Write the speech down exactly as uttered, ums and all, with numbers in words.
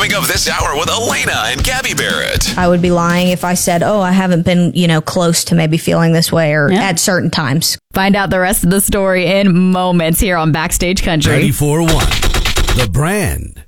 Coming up this hour with Elena and Gabby Barrett. I would be lying if I said, oh, I haven't been, you know, close to maybe feeling this way or yeah. at certain times. Find out the rest of the story in moments here on Backstage Country. ninety-four point one, The Brand.